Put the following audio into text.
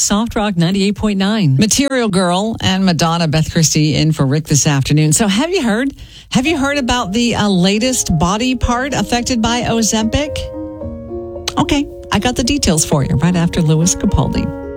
Soft Rock 98.9. Material Girl and Madonna, Beth Christie in for Rick this afternoon. So have you heard about the latest body part affected by Ozempic? Okay, I got the details for you right after Louis Capaldi.